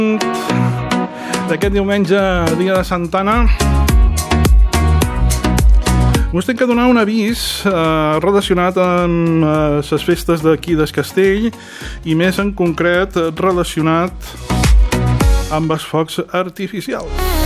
d'aquest diumenge, dia de Santa Anna. Us tinc que donar un avís relacionat amb les festes d'aquí del Castell i més en concret relacionat amb els focs artificials.